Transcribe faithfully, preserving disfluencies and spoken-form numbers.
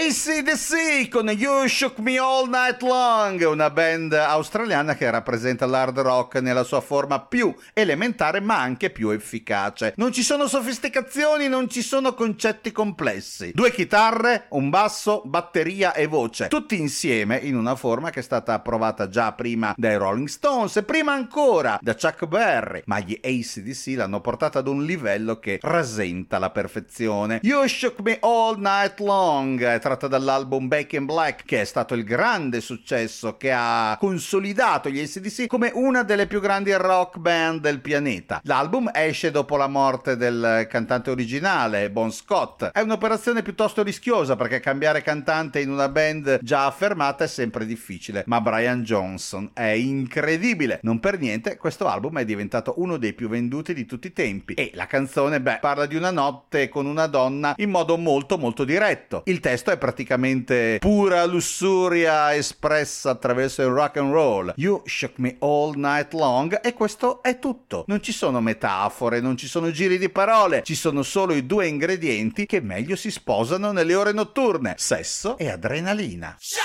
A C D C con You Shook Me All Night Long, una band australiana che rappresenta l'hard rock nella sua forma più elementare ma anche più efficace. Non ci sono sofisticazioni, non ci sono concetti complessi. Due chitarre, un basso, batteria e voce, tutti insieme in una forma che è stata approvata già prima dai Rolling Stones e prima ancora da Chuck Berry, ma gli A C D C l'hanno portata ad un livello che rasenta la perfezione. You Shook Me All Night Long è tratta dall'album Back in Black, che è stato il grande successo che ha consolidato gli A C D C come una delle più grandi rock band del pianeta. L'album esce dopo la morte del cantante originale, Bon Scott. È un'operazione piuttosto rischiosa perché cambiare cantante in una band già affermata è sempre difficile, ma Brian Johnson è incredibile. Non per niente questo album è diventato uno dei più venduti di tutti i tempi e la canzone, beh, parla di una notte con una donna in modo molto molto diretto. Il testo è praticamente pura lussuria espressa attraverso il rock and roll. You Shook Me All Night Long, e questo è tutto. Non ci sono metafore, non ci sono giri di parole, ci sono solo i due ingredienti che meglio si sposano nelle ore notturne: sesso e adrenalina.